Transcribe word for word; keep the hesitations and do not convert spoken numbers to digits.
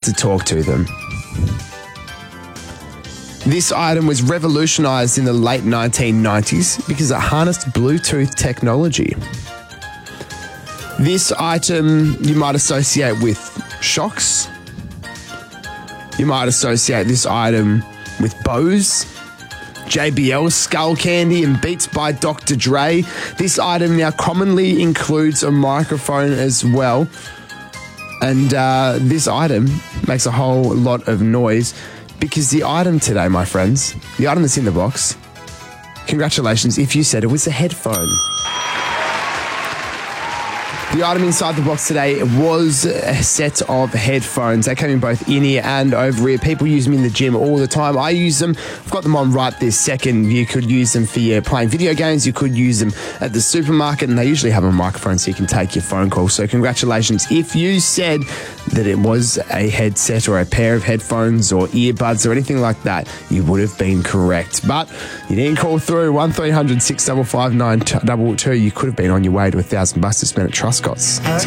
to talk to them. This item was revolutionized in the late nineteen nineties because it harnessed Bluetooth technology. This item you might associate with shocks. You might associate this item with Bose, J B L, Skull Candy, and Beats by Doctor Dre. This item now commonly includes a microphone as well. And uh, this item makes a whole lot of noise because the item today, my friends, the item that's in the box, congratulations if you said it was a headphone. The item inside the box today was a set of headphones. They came in both in-ear and over-ear. People use them in the gym all the time. I use them. I've got them on right this second. You could use them for your playing video games. You could use them at the supermarket, and they usually have a microphone so you can take your phone call. So congratulations. If you said that it was a headset or a pair of headphones or earbuds or anything like that, you would have been correct. But you didn't call through. one three hundred six five five nine two two. You could have been on your way to a thousand bucks to spend at Trust. See